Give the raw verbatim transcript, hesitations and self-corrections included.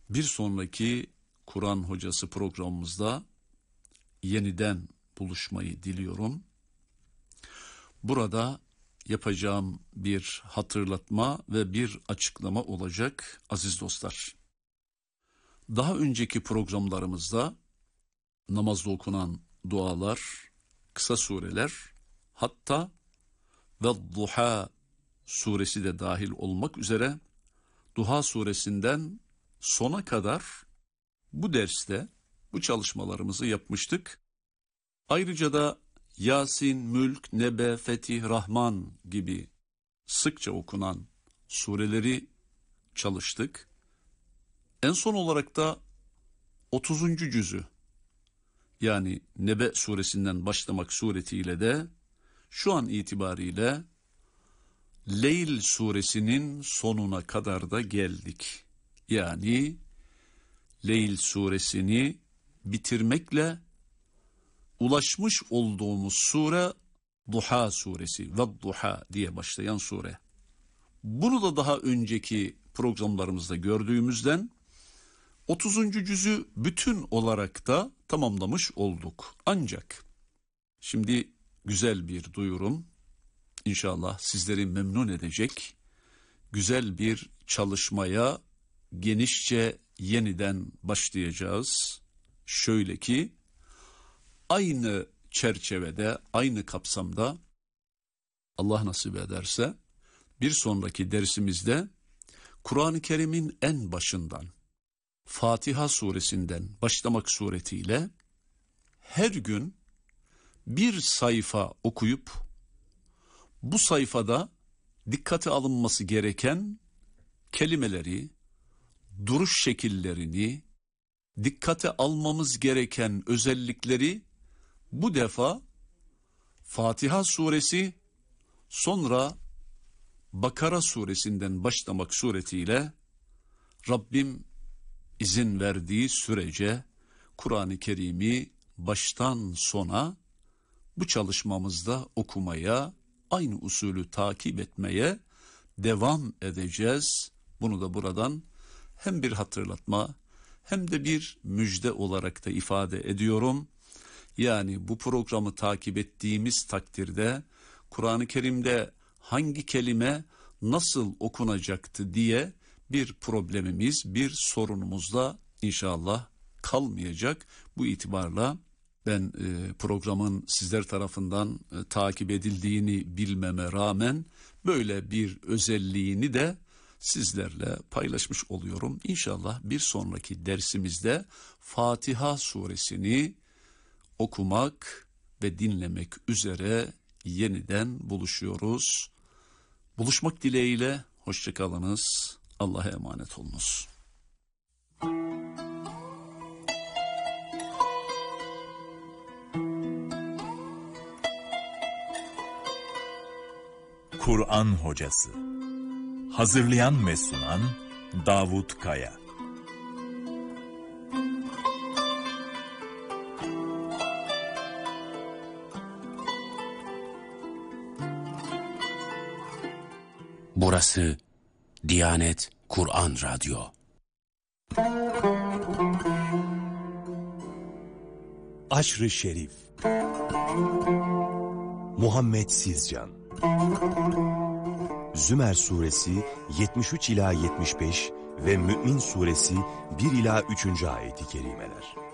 Bir sonraki Kur'an Hocası programımızda yeniden buluşmayı diliyorum. Burada yapacağım bir hatırlatma ve bir açıklama olacak aziz dostlar. Daha önceki programlarımızda namazda okunan dualar, kısa sureler, hatta ve Duha suresi de dahil olmak üzere Duha suresinden sona kadar bu derste bu çalışmalarımızı yapmıştık. Ayrıca da Yasin, Mülk, Nebe, Fetih, Rahman gibi sıkça okunan sureleri çalıştık. En son olarak da otuzuncu cüzü yani Nebe suresinden başlamak suretiyle de şu an itibariyle Leyl suresinin sonuna kadar da geldik. Yani Leyl suresini bitirmekle ulaşmış olduğumuz sure Duha suresi ve Duha diye başlayan sure. Bunu da daha önceki programlarımızda gördüğümüzden otuzuncu cüzü bütün olarak da tamamlamış olduk. Ancak şimdi güzel bir duyurum, İnşallah sizleri memnun edecek güzel bir çalışmaya genişçe yeniden başlayacağız. Şöyle ki aynı çerçevede, aynı kapsamda Allah nasip ederse bir sonraki dersimizde Kur'an-ı Kerim'in en başından Fatiha suresinden başlamak suretiyle her gün bir sayfa okuyup bu sayfada dikkate alınması gereken kelimeleri, duruş şekillerini, dikkate almamız gereken özellikleri bu defa Fatiha suresi, sonra Bakara suresinden başlamak suretiyle Rabbim izin verdiği sürece Kur'an-ı Kerim'i baştan sona bu çalışmamızda okumaya, aynı usulü takip etmeye devam edeceğiz. Bunu da buradan hem bir hatırlatma hem de bir müjde olarak da ifade ediyorum. Yani bu programı takip ettiğimiz takdirde Kur'an-ı Kerim'de hangi kelime nasıl okunacaktı diye bir problemimiz, bir sorunumuz da inşallah kalmayacak. Bu itibarla ben e, programın sizler tarafından e, takip edildiğini bilmeme rağmen böyle bir özelliğini de sizlerle paylaşmış oluyorum. İnşallah bir sonraki dersimizde Fatiha suresini okumak ve dinlemek üzere yeniden buluşuyoruz. Buluşmak dileğiyle hoşça kalınız. Allah'a emanet olunuz. Kur'an Hocası. Hazırlayan ve sunan Davut Kaya. Burası Diyanet Kur'an Radyo. Aşr-ı Şerif. Muhammed Sizcan. Zümer suresi yetmiş üç ila yetmiş beş ve Mü'min suresi bir ila üçüncü ayeti kerimeler.